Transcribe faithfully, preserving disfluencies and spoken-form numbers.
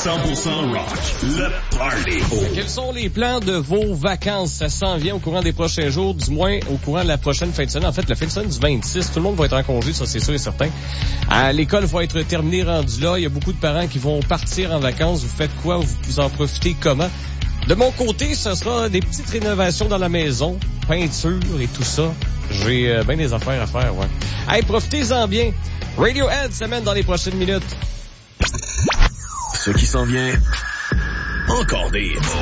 cent pour cent rock, le party. Quels sont les plans de vos vacances? Ça s'en vient au courant des prochains jours, du moins au courant de la prochaine fin de semaine. En fait, la fin de semaine du vingt-six, tout le monde va être en congé, ça c'est sûr et certain. À l'école va être terminée, rendue là. Il y a beaucoup de parents qui vont partir en vacances. Vous faites quoi? Vous, vous en profitez comment? De mon côté, ce sera des petites rénovations dans la maison, peinture et tout ça. J'ai euh, bien des affaires à faire, ouais. Hey, profitez-en bien. Radiohead s'amène dans les prochaines minutes. Ce qui s'en vient, encore des